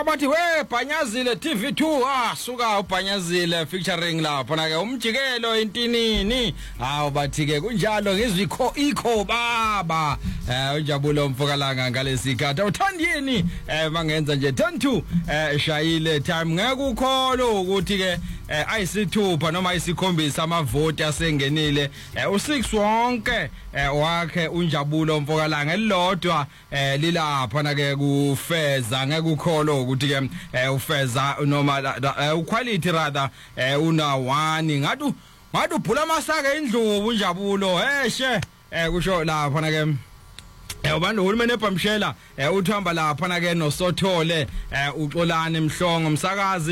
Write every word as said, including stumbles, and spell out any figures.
bathi we Bhanyazile T V two ah suka uBhanyazile featuring lapha na ke umjikelo intinini hawu bathi ke kunjalo ngizwe ikho ikho baba eh uNjabulo Mfokalanga ngalesikhathi uthandiyeni eh mangenza nje ten two eh shayile time ngeke ukholo ukuthi ke ayisithupha noma isikhombisa amavoti asengenile u six wonke wakhe uNjabulo Mfokalanga elilodwa lilapha na ke kufeza ngeke ukholo ukuthi ke ufeza noma uquality rather una one ngathi ngathi ubhula masaka indlubu uNjabulo heshe kusho lapha na ke Eh ubani uhulumeni eBhamshela uthamba lapha na ke noSothole uXolani Mhlongo umsakazi